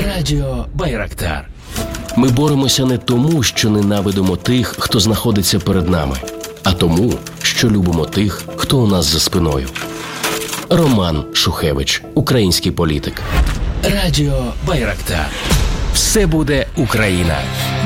Радіо Байрактар. Ми боремося не тому, що ненавидимо тих, хто знаходиться перед нами, а тому, що любимо тих, хто у нас за спиною. Роман Шухевич, український політик. Радіо Байрактар. Все буде Україна.